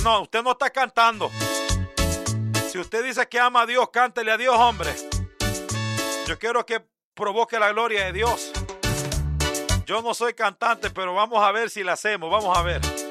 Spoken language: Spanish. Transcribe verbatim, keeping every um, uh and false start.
No, usted no está cantando. Si usted dice que ama a Dios, cántele a Dios, hombre. Yo quiero que provoque la gloria de Dios. Yo no soy cantante, pero vamos a ver si la hacemos. Vamos a ver.